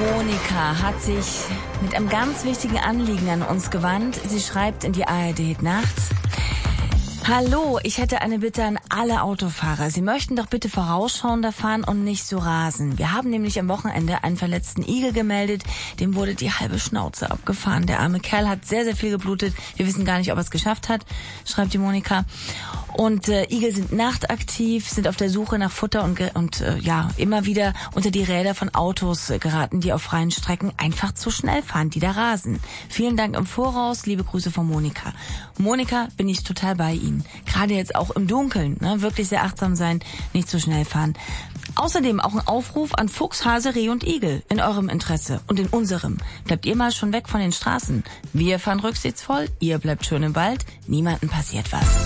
Monika hat sich mit einem ganz wichtigen Anliegen an uns gewandt. Sie schreibt in die ARD nachts: Hallo, ich hätte eine Bitte an alle Autofahrer. Sie möchten doch bitte vorausschauender fahren und nicht so rasen. Wir haben nämlich am Wochenende einen verletzten Igel gemeldet. Dem wurde die halbe Schnauze abgefahren. Der arme Kerl hat sehr, sehr viel geblutet. Wir wissen gar nicht, ob er es geschafft hat, schreibt die Monika. Und Igel sind nachtaktiv, sind auf der Suche nach Futter und immer wieder unter die Räder von Autos geraten, die auf freien Strecken einfach zu schnell fahren, die da rasen. Vielen Dank im Voraus, liebe Grüße von Monika. Monika, bin ich total bei Ihnen. Gerade jetzt auch im Dunkeln, ne? Wirklich sehr achtsam sein, nicht zu schnell fahren. Außerdem auch ein Aufruf an Fuchs, Hase, Reh und Igel in eurem Interesse und in unserem. Bleibt ihr mal schon weg von den Straßen. Wir fahren rücksichtsvoll, ihr bleibt schön im Wald, niemandem passiert was.